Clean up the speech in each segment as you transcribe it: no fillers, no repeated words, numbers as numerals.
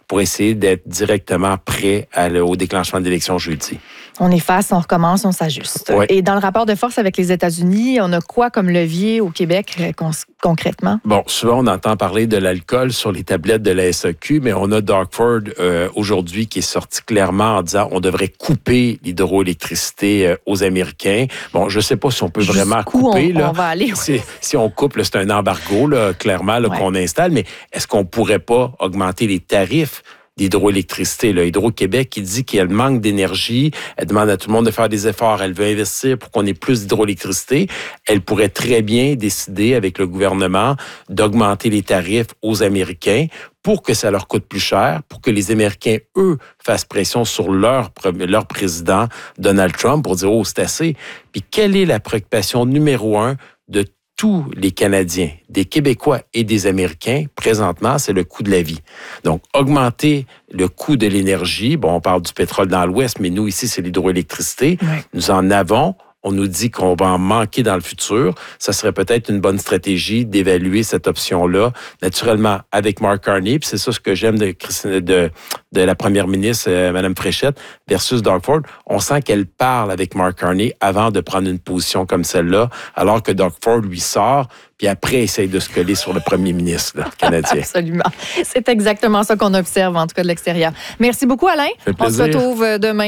pour essayer d'être directement prêt au déclenchement de l'élection jeudi. On efface, on recommence, on s'ajuste. Oui. Et dans le rapport de force avec les États-Unis, on a quoi comme levier au Québec concrètement? Bon, souvent on entend parler de l'alcool sur les tablettes de la SAQ, mais on a Doug Ford aujourd'hui qui est sorti clairement en disant on devrait couper l'hydroélectricité aux Américains. Bon, je ne sais pas si on peut vraiment couper. On va aller. Si on coupe, là, c'est un embargo, là, clairement, là, qu'on installe, mais est-ce qu'on ne pourrait pas augmenter les tarifs d'hydroélectricité? Là, Hydro-Québec qui dit qu'elle manque d'énergie, elle demande à tout le monde de faire des efforts, elle veut investir pour qu'on ait plus d'hydroélectricité. Elle pourrait très bien décider avec le gouvernement d'augmenter les tarifs aux Américains pour que ça leur coûte plus cher, pour que les Américains, eux, fassent pression sur leur président, Donald Trump, pour dire « Oh, c'est assez ». Puis quelle est la préoccupation numéro 1 de tous les Canadiens, des Québécois et des Américains, présentement, c'est le coût de la vie. Donc, augmenter le coût de l'énergie, bon, on parle du pétrole dans l'Ouest, mais nous, ici, c'est l'hydroélectricité. Oui. Nous en avons. On nous dit qu'on va en manquer dans le futur. Ça serait peut-être une bonne stratégie d'évaluer cette option-là, naturellement, avec Mark Carney. Puis c'est ça ce que j'aime de la première ministre, Mme Fréchette, versus Doug Ford. On sent qu'elle parle avec Mark Carney avant de prendre une position comme celle-là, alors que Doug Ford lui sort, puis après essaye de se coller sur le premier ministre là, canadien. Absolument. C'est exactement ça qu'on observe, en tout cas de l'extérieur. Merci beaucoup, Alain. On se retrouve demain.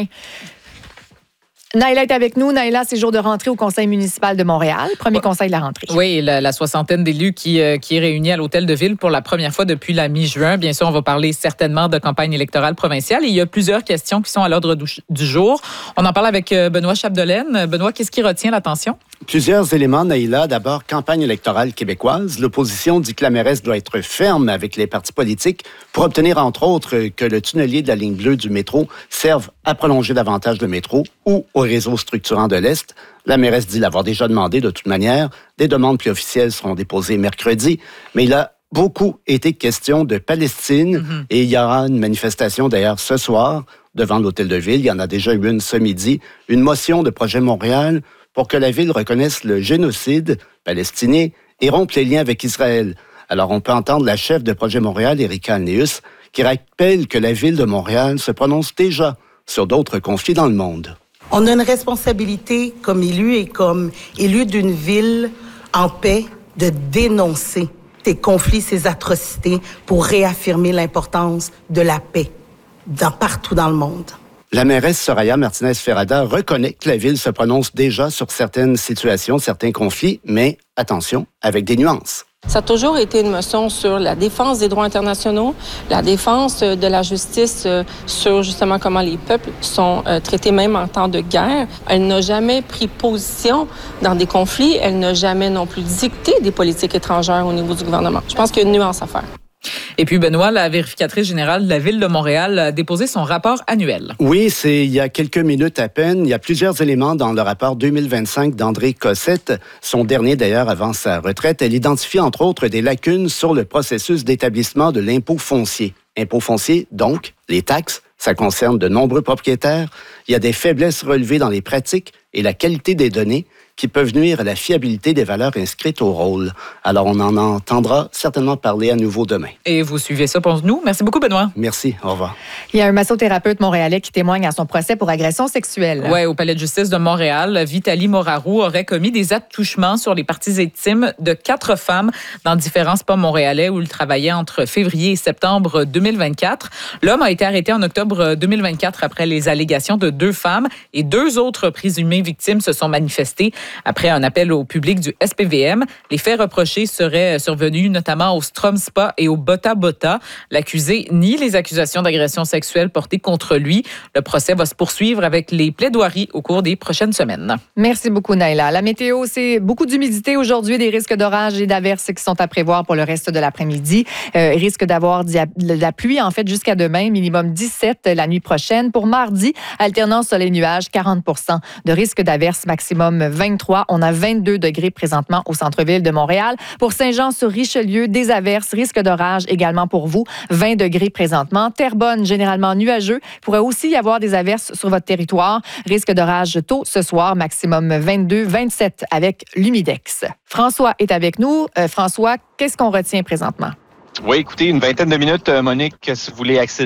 Naïla est avec nous. Naïla, c'est jour de rentrée au Conseil municipal de Montréal. Premier conseil de la rentrée. Oui, la soixantaine d'élus qui est réunie à l'Hôtel de Ville pour la première fois depuis la mi-juin. Bien sûr, on va parler certainement de campagne électorale provinciale. Et il y a plusieurs questions qui sont à l'ordre du jour. On en parle avec Benoît Chapdelaine. Benoît, qu'est-ce qui retient l'attention? Plusieurs éléments, Naïla. D'abord, campagne électorale québécoise. L'opposition dit que la mairesse doit être ferme avec les partis politiques pour obtenir, entre autres, que le tunnelier de la ligne bleue du métro serve à prolonger davantage le métro ou au réseau structurant de l'Est. La mairesse dit l'avoir déjà demandé de toute manière. Des demandes plus officielles seront déposées mercredi. Mais il a beaucoup été question de Palestine et il y aura une manifestation d'ailleurs ce soir devant l'Hôtel de Ville. Il y en a déjà eu une ce midi. Une motion de Projet Montréal pour que la ville reconnaisse le génocide palestinien et rompe les liens avec Israël. Alors, on peut entendre la chef de Projet Montréal, Erika Alneus, qui rappelle que la ville de Montréal se prononce déjà sur d'autres conflits dans le monde. On a une responsabilité comme élu et comme élu d'une ville en paix de dénoncer ces conflits, ces atrocités pour réaffirmer l'importance de la paix partout dans le monde. La mairesse Soraya Martinez-Ferrada reconnaît que la ville se prononce déjà sur certaines situations, certains conflits, mais attention, avec des nuances. Ça a toujours été une motion sur la défense des droits internationaux, la défense de la justice sur justement comment les peuples sont traités même en temps de guerre. Elle n'a jamais pris position dans des conflits. Elle n'a jamais non plus dicté des politiques étrangères au niveau du gouvernement. Je pense qu'il y a une nuance à faire. Et puis, Benoît, la vérificatrice générale de la Ville de Montréal a déposé son rapport annuel. Oui, c'est il y a quelques minutes à peine. Il y a plusieurs éléments dans le rapport 2025 d'André Cossette, son dernier d'ailleurs avant sa retraite. Elle identifie entre autres des lacunes sur le processus d'établissement de l'impôt foncier. Impôt foncier, donc, les taxes, ça concerne de nombreux propriétaires. Il y a des faiblesses relevées dans les pratiques et la qualité des données qui peuvent nuire à la fiabilité des valeurs inscrites au rôle. Alors, on en entendra certainement parler à nouveau demain. Et vous suivez ça pour nous. Merci beaucoup, Benoît. Merci. Au revoir. Il y a un massothérapeute montréalais qui témoigne à son procès pour agression sexuelle. Oui, au Palais de justice de Montréal, Vitali Morarou aurait commis des attouchements sur les parties intimes de 4 femmes dans différents spas montréalais où il travaillait entre février et septembre 2024. L'homme a été arrêté en octobre 2024 après les allégations de 2 femmes et 2 autres présumées victimes se sont manifestées après un appel au public du SPVM. Les faits reprochés seraient survenus notamment au Strom Spa et au Bota Bota. L'accusé nie les accusations d'agression sexuelle portées contre lui. Le procès va se poursuivre avec les plaidoiries au cours des prochaines semaines. Merci beaucoup, Naïla. La météo, c'est beaucoup d'humidité aujourd'hui, des risques d'orage et d'averses qui sont à prévoir pour le reste de l'après-midi. Risque d'avoir de la pluie, en fait, jusqu'à demain, minimum 17 la nuit prochaine. Pour mardi, alternance soleil-nuage, 40 % de risque d'averses, maximum 23. On a 22 degrés présentement au centre-ville de Montréal. Pour Saint-Jean-sur-Richelieu, des averses, risque d'orage également pour vous, 20 degrés présentement. Terrebonne, généralement nuageux. Il pourrait aussi y avoir des averses sur votre territoire. Risque d'orage tôt ce soir, maximum 22, 27 avec l'humidex. François est avec nous. François, qu'est-ce qu'on retient présentement? Oui, écoutez, une vingtaine de minutes, Monique, si vous voulez accéder